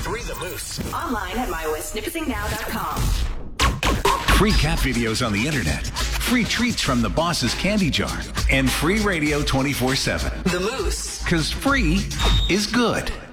101.3 The Moose. Online at mywestsnippersingnow.com. Free cat videos on the internet, free treats from the boss's candy jar, and free radio 24/7. The Moose. Because free is good.